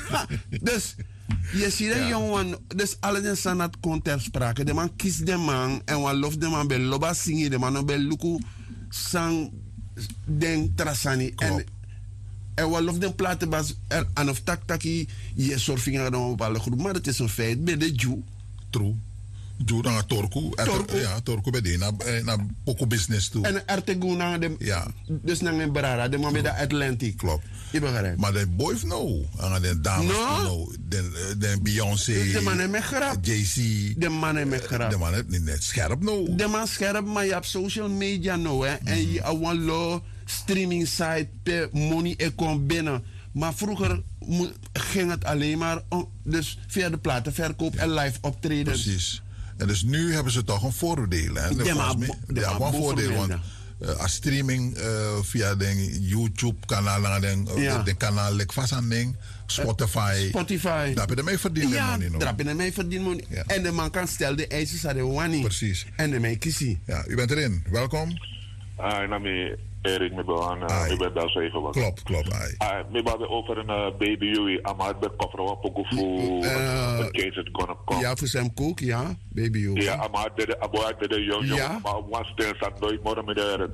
Dus, je ziet dat jongen, dus alle de zijn het kon ter sprake. De man kiest de man en wat lof de man bij loba zingen, de man bij luku sang den trasani. En wat lof de platen bas er aan of tak taki, je zorging aan een bepaalde groep. Maar het is een feit, bij de Jew. True. Doe dan Torku. Ja, Torku bij die naar Poco Business toe. En er te gaan naar de... Ja. Dus naar een Brara, de man bij de Atlantic. Klopt. Je begrijpt. Maar de boys no. En de dames no. De Beyoncé. De man heeft me grap. JC. De man heeft me grap. De man heeft niet net scherp no. De man scherp, maar je hebt social media no. Hè. En je hebt een low streaming site per money en komt binnen. Maar vroeger ging het alleen maar dus via de platenverkoop en live optreden. Precies. En dus nu hebben ze toch een voordeel. Hè? Ja, een voordeel. Want als streaming via de YouTube-kanaal, de kanaal like vast aan ding, Spotify. Daar heb je ermee verdiend. Ja, daar heb je ermee verdiend. Ja. En de man kan stellen de eisen aan de wanneer. Precies. En de man kiezen. Ja, u bent erin. Welkom. Erik, ik ben daar zo even wat. Klopt. Ik ben over een baby Yui. I'm uit de koffer van Pokofu. Case is gonna come. Ja, voor zijn kook, ja. Baby Yui. Ja, I'm uit de jong. Maar one stil staat nooit meer met de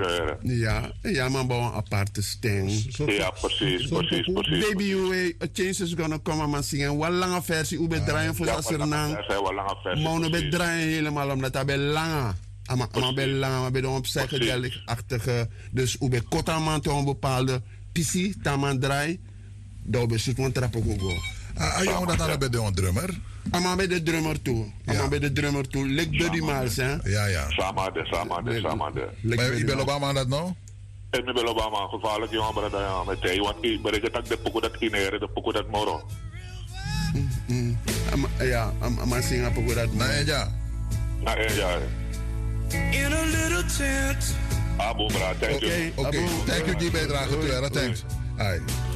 ja, maar bouwen een aparte sting. Ja, precies. Baby Yui, a change is gonna come, maar zingen. Wat lange versie, hoe bedraaien voor dat er nang. Maar hoe bedraaien helemaal, omdat dat bij lange. Maar bij lange, maar bij de psychedelic-achtige. Dus hoe bij korte man te een bepaalde pissie, taman draai. Dat bij zo'n een trap ook go. Jongen, dat dan bij de drummer? Maar bij de drummer toe. Maar bij de drummer toe. Lek Buddy Miles, hè? Ja. Samen. Maar je bent Obama dat nou? Ik ben Obama, gevaarlijk jongen, maar dat met hij. Want ik ben het de pokoe dat ineren, de pokoe dat moro. Ja, maar zingen pokoe dat moro. Nee, ja. In a little tent. Boomra, thank you. Okay. Thank you, die bijdrage toe, thanks.